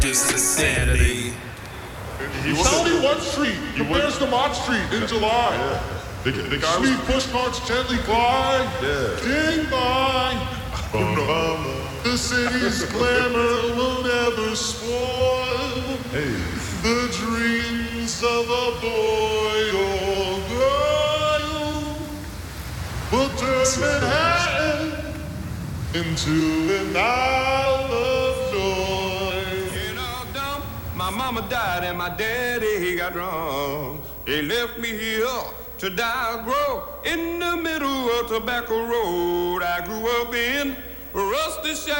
Just insanity. Tell me what street compares to Mott Street in July. Yeah. The guy Sweet push carts gently glide. Yeah. Ding by. The city's glamour will never spoil the dreams of a boy or girl. We'll turn Manhattan into an isle of joy. In a dump, my mama died and my daddy, he got drunk. He left me here to die or grow in the middle of Tobacco Road. I grew up in Rusty Shack.